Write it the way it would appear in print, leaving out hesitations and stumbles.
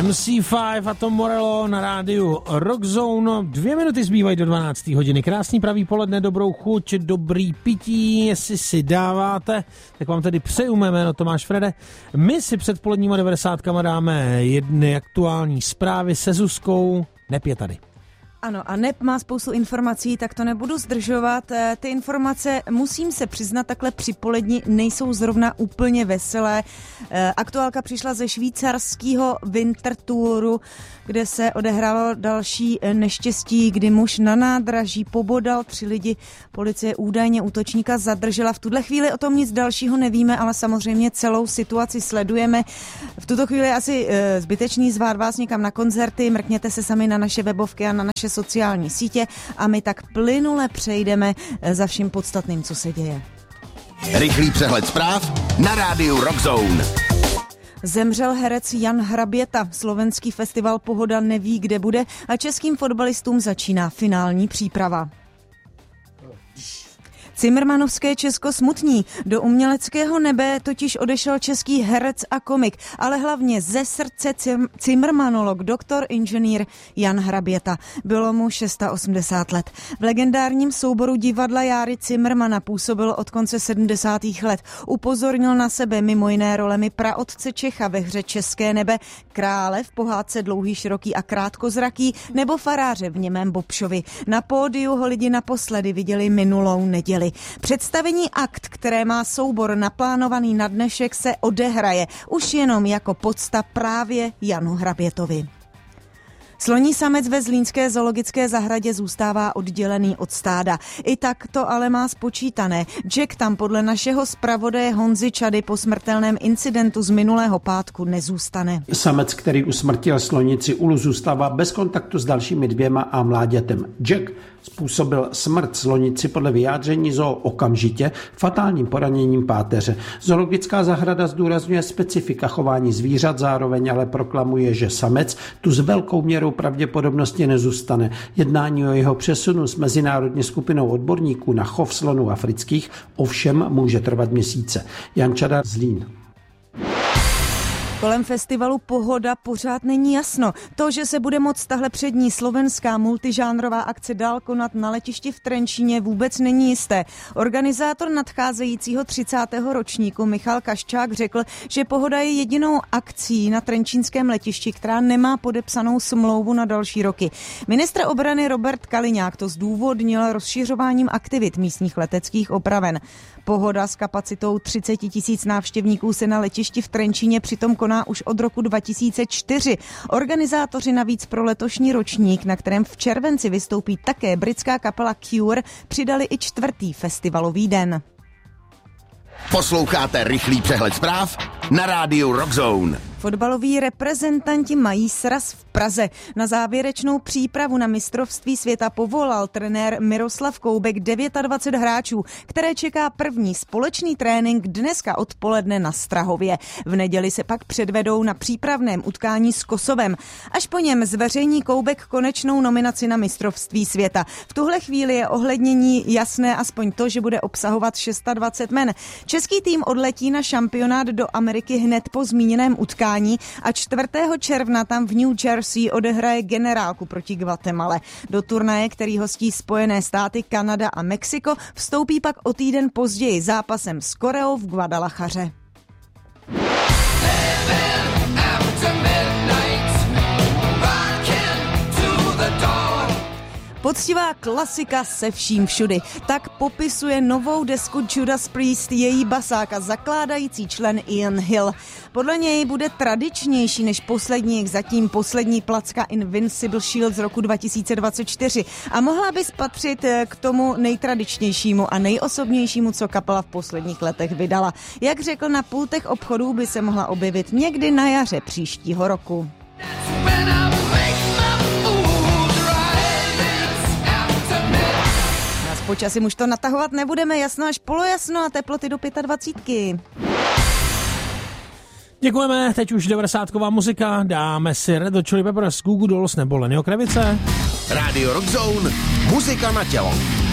MC5 a Tom Morello na rádiu Rockzone. 2 minuty zbývají do 12. hodiny. Krásný pravý poledne, dobrou chuť, dobrý pití, jestli si dáváte, tak vám tedy přeju mé jméno Tomáš Frede. My si před poledníma 90kama dáme jedny aktuální zprávy se Zuzkou. Nep je tady. Ano, a Nep má spoustu informací, tak to nebudu zdržovat. Ty informace, musím se přiznat, takhle při poledni nejsou zrovna úplně veselé. Aktuálka přišla ze švýcarského Winter Touru, kde se odehrálo další neštěstí, kdy muž na nádraží pobodal 3 lidi. Policie údajně útočníka zadržela. V tuhle chvíli o tom nic dalšího nevíme, ale samozřejmě celou situaci sledujeme. V tuto chvíli je asi zbytečný zvát vás někam na koncerty, mrkněte se sami na naše webovky a na naše sociální sítě a my tak plynule přejdeme za vším podstatným, co se děje. Rychlý přehled zpráv na rádiu Rockzone. Zemřel herec Jan Hraběta. Slovenský festival Pohoda neví, kde bude a českým fotbalistům začíná finální příprava. Cimrmanovské Česko smutní. Do uměleckého nebe totiž odešel český herec a komik, ale hlavně ze srdce cimrmanolog, doktor inženýr Jan Hraběta. Bylo mu 680 let. V legendárním souboru divadla Járy Cimrmana působil od konce 70. let. Upozornil na sebe mimo jiné rolemi praotce Čecha ve hře České nebe, krále v pohádce Dlouhý, široký a krátkozraký nebo faráře v němém Bobšovi. Na pódiu ho lidi naposledy viděli minulou neděli. Představení akt, které má soubor naplánovaný na dnešek, se odehraje už jenom jako pocta právě Janu Hrabětovi. Sloní samec ve zlínské zoologické zahradě zůstává oddělený od stáda. I tak to ale má spočítané. Jack tam podle našeho zpravodaje Honzy Čady po smrtelném incidentu z minulého pátku nezůstane. Samec, který usmrtil slonici Ulu, zůstává bez kontaktu s dalšími 2 a mláďatem. Jack způsobil smrt slonici podle vyjádření zoo okamžitě fatálním poraněním páteře. Zoologická zahrada zdůrazňuje specifika chování zvířat, zároveň ale proklamuje, že samec tu s velkou měrou pravděpodobnosti nezůstane. Jednání o jeho přesunu s mezinárodní skupinou odborníků na chov slonů afrických ovšem může trvat měsíce. Jan Čada, Zlín. Kolem festivalu Pohoda pořád není jasno. To, že se bude moct tahle přední slovenská multižánrová akce dál konat na letišti v Trenčíně, vůbec není jisté. Organizátor nadcházejícího 30. ročníku Michal Kaščák řekl, že Pohoda je jedinou akcí na trenčínském letišti, která nemá podepsanou smlouvu na další roky. Ministr obrany Robert Kaliňák to zdůvodnil rozšiřováním aktivit místních leteckých opraven. Pohoda s kapacitou 30 000 návštěvníků se na letišti v Trenčíně přitom koná už od roku 2004. Organizátoři navíc pro letošní ročník, na kterém v červenci vystoupí také britská kapela Cure, přidali i 4. festivalový den. Posloucháte rychlý přehled zpráv na rádiu Rockzone. Fotbaloví reprezentanti mají sraz v Praze. Na závěrečnou přípravu na mistrovství světa povolal trenér Miroslav Koubek 29 hráčů, které čeká první společný trénink dneska odpoledne na Strahově. V neděli se pak předvedou na přípravném utkání s Kosovem. Až po něm zveřejní Koubek konečnou nominaci na mistrovství světa. V tuhle chvíli je ohlednění jasné aspoň to, že bude obsahovat 26 men. Český tým odletí na šampionát do Ameriky hned po zmíněném utkání a 4. června tam v New Jersey odehraje generálku proti Guatemale. Do turnaje, který hostí Spojené státy, Kanada a Mexiko, vstoupí pak o týden později zápasem s Koreou v Guadalajaře. Poctivá klasika se vším všudy. Tak popisuje novou desku Judas Priest její basák a zakládající člen Ian Hill. Podle něj bude tradičnější než zatím poslední placka Invincible Shield z roku 2024 a mohla by spatřit k tomu nejtradičnějšímu a nejosobnějšímu, co kapela v posledních letech vydala. Jak řekl, na pultech obchodů by se mohla objevit někdy na jaře příštího roku. Počasím už to natahovat nebudeme, jasno až polojasno a teploty do 25. Děkujeme, teď už 90ková muzika, dáme si Red Hot Chili Peppers, Goo Goo Dolls nebo Lennyho Kravice. Radio Rockzone, muzika na tělo.